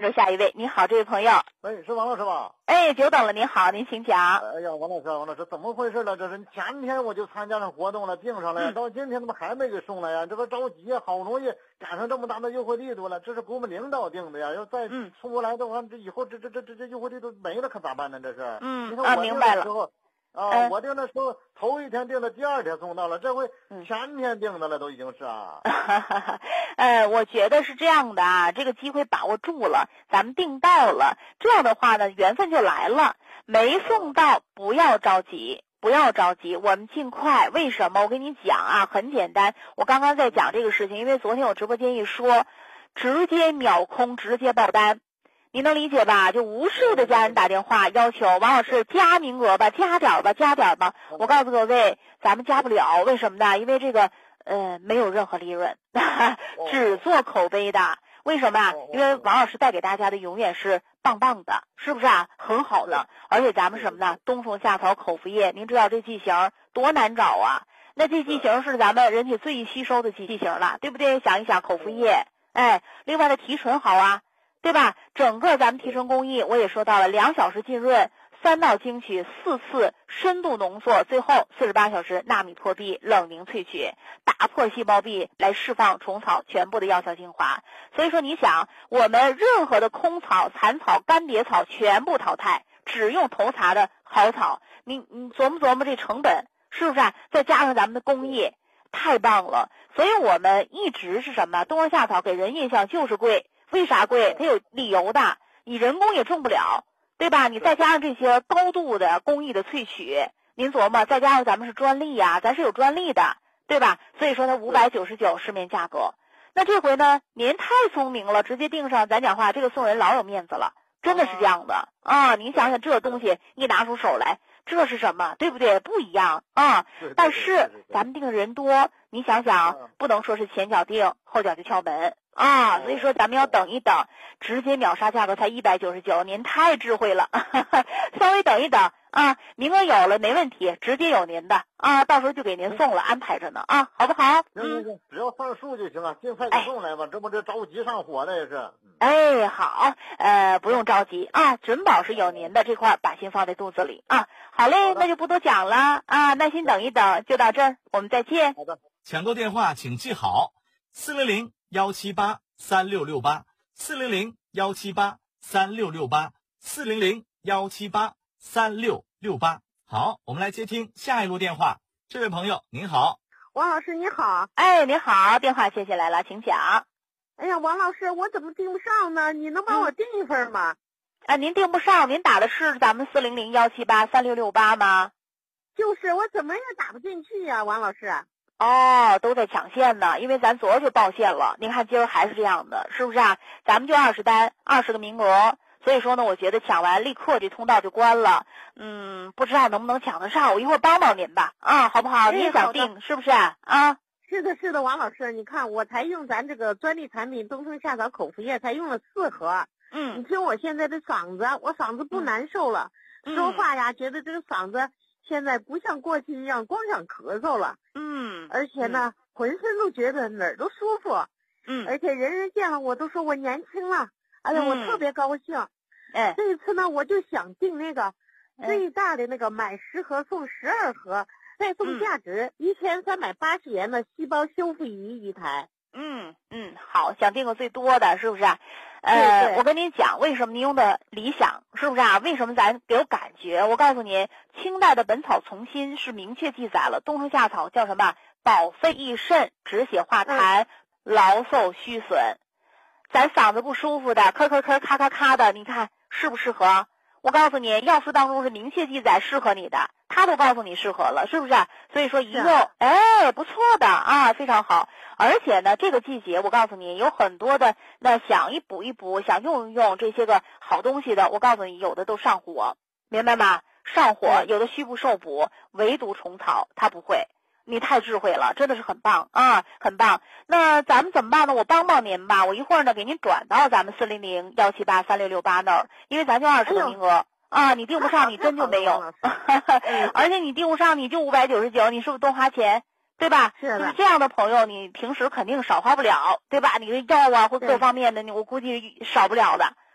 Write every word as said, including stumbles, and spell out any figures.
着下一位。你好，这位朋友。 哎，是王老师吧？ 哎，久等了，您好，您请讲。 哎呀，王老师，王老师，怎么回事了？这是前天我就参加上活动了，订上了呀， 嗯、 到今天怎么还没给送来呀？这不着急呀，好容易赶上这么大的优惠力度了，这是给我们领导定的呀，要再送不来的话，这以后这这这这这优惠力度没了，可咋办呢？这是。 嗯， 你看我啊，明白了。 啊， 嗯、 我订的时候头一天订的，第二天送到了，这回前天订的了，都已经是啊。 呃，我觉得是这样的啊，这个机会把握住了，咱们订到了，这样的话呢，缘分就来了。没送到，不要着急，不要着急，我们尽快。为什么？我跟你讲啊，很简单。我刚刚在讲这个事情，因为昨天我直播间一说，直接秒空，直接爆单。你能理解吧？就无数的家人打电话要求王老师加名额吧，加点吧，加点吧。我告诉各位，咱们加不了，为什么呢？因为这个呃没有任何利润，只做口碑的。为什么啊？因为王老师带给大家的永远是棒棒的，是不是啊？很好的，而且咱们什么呢？冬虫夏草口服液，您知道这剂型多难找啊？那这剂型是咱们人体最易吸收的剂型了，对不对？想一想口服液，哎，另外的提纯好啊。对吧？整个咱们提纯工艺我也说到了，两小时浸润，三道精取，四次深度浓缩，最后四十八小时纳米破壁冷凝萃取，打破细胞壁来释放虫草全部的药效精华。所以说你想，我们任何的空草、残草、干碟草全部淘汰，只用头茬的好草。你你琢磨琢磨这成本是不是啊？再加上咱们的工艺，太棒了。所以我们一直是什么？冬虫夏草给人印象就是贵。为啥贵？它有理由的，你人工也种不了，对吧？你再加上这些高度的工艺的萃取，您琢磨，再加上咱们是专利呀、啊，咱是有专利的，对吧？所以说它五百九十九市面价格。那这回呢，您太聪明了，直接订上，咱讲话这个送人老有面子了，真的是这样的啊！您想想这东西一拿出手来，这是什么？对不对？不一样啊！但是咱们订的人多，你想想，不能说是前脚订后脚就敲门。啊，所以说咱们要等一等，直接秒杀价格才一百九十九，您太智慧了，稍微等一等啊，名额有了没问题，直接有您的啊，到时候就给您送了，安排着呢啊，好不好？ 行行行，只要算数就行啊，尽快给送来吧，哎、这不这着急上火的也是。 哎，好，呃，不用着急啊，准保是有您的，这块把心放在肚子里啊。好嘞，那就不多讲了啊，耐心等一等，就到这儿，我们再见。 好的， 抢购电话请记好：四零零幺七八三六六八，四零零幺七八三六六八，四零零幺七八三六六八。好，我们来接听下一路电话。这位朋友您好。 王老师你好。 哎，你好，电话接下来了，请讲。 哎呀，王老师，我怎么订不上呢？你能帮我订一份吗？ 啊，您订不上，您打的是咱们四零零幺七八三六六八吗？ 就是我怎么也打不进去呀、啊，王老师。 哦，都在抢线呢，因为咱昨儿就报线了。您看今儿还是这样的，是不是啊？咱们就二十单，二十个名额，所以说呢，我觉得抢完立刻这通道就关了。嗯，不知道能不能抢得上，我一会儿帮帮您吧，啊，好不好？您也想订是不是啊？啊， 是的，是的，王老师，你看我才用咱这个专利产品冬虫夏草口服液，才用了四盒。 嗯， 你听我现在的嗓子，我嗓子不难受了，嗯、说话呀，觉得这个嗓子现在不像过去一样光想咳嗽了。 嗯， 而且呢，嗯、浑身都觉得哪儿都舒服。 嗯， 而且人人见了我都说我年轻了，哎呀，我特别高兴。 哎、嗯， 这一次呢，我就想订那个最大的那个买十盒送十二盒，再送价值一千三百八十元的细胞修复仪一台。 嗯嗯，好，想订个最多的是不是？呃， 对对， 我跟你讲，为什么您用的理想，是不是啊？为什么咱有感觉？我告诉你，清代的《本草从心》是明确记载了冬虫夏草叫什么？保肺益肾，止血化痰，嗯、劳嗽虚损。咱嗓子不舒服的，咳咳咳，咔咔咔的，你看适不适合？我告诉你，药书当中是明确记载适合你的，他都告诉你适合了，是不是？所以说一用，哎，不错的啊，非常好。而且呢，这个季节我告诉你，有很多的那想一补一补，想用一用这些个好东西的，我告诉你，有的都上火，明白吗？上火，有的虚不受补，唯独虫草它不会。你太智慧了，真的是很棒啊，很棒。那咱们怎么办呢？我帮帮您吧，我一会儿呢给您转到咱们四零零幺七八三六六八那儿，因为咱就二十个名额、哎、啊，你订不上你真就没有，而且你订不上你就五百九十九，你是不是多花钱？对吧？ 是的。 就是这样的朋友，你平时肯定少花不了，对吧？你的药啊或各方面的，你我估计少不了的。